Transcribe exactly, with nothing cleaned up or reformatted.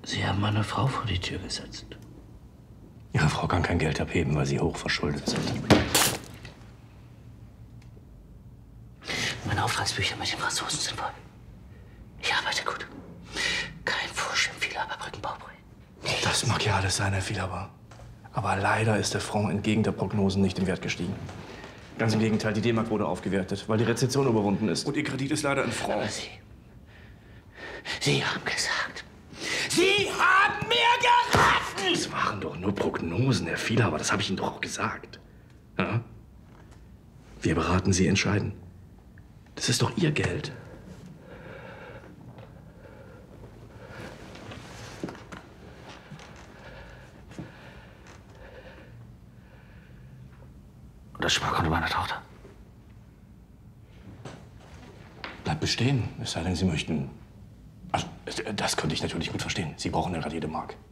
Sie haben meine Frau vor die Tür gesetzt. Ihre Frau kann kein Geld abheben, weil sie hochverschuldet sind. Meine Auftragsbücher mit den Franzosen sind voll. Ich arbeite gut. Kein Fusch im Vielhaberbrückenbauprojekt. Das mag ja alles sein, Herr Vielhaber. Aber leider ist der Franc entgegen der Prognosen nicht im Wert gestiegen. Ganz im Gegenteil, die D-Mark wurde aufgewertet, weil die Rezession überwunden ist. Und Ihr Kredit ist leider in Franc. Aber Sie... Sie haben gesagt... Sie haben mir geraten! Das waren doch nur Prognosen, Herr Vielhaber. Das habe ich Ihnen doch auch gesagt. Ja? Wir beraten, Sie entscheiden. Das ist doch Ihr Geld. Und das Sparkonto meiner Tochter? Bleibt bestehen, es sei denn, Sie möchten... Ach, das könnte ich natürlich gut verstehen. Sie brauchen ja gerade jede Mark.